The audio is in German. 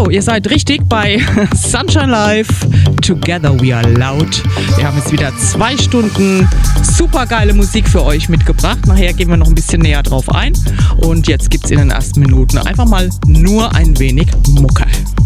So, ihr seid richtig bei Sunshine Live. Together we are loud. Wir haben jetzt wieder 2 Stunden super geile Musik für euch mitgebracht. Nachher gehen wir noch ein bisschen näher drauf ein. Und jetzt gibt's in den ersten Minuten einfach mal nur ein wenig Mucke.